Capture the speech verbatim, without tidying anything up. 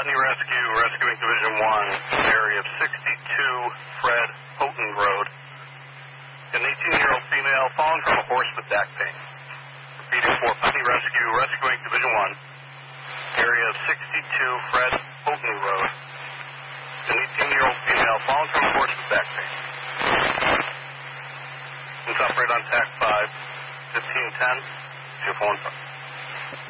Putney Rescue, rescuing Division one, area of sixty-two Fred Houghton Road. An eighteen-year-old female fallen from a horse with back pain. Repeating for Putney Rescue, rescuing Division one, area of sixty-two Fred Houghton Road. An eighteen-year-old female fallen from a horse with back pain. Let's operate on T A C five, fifteen ten, two four one five.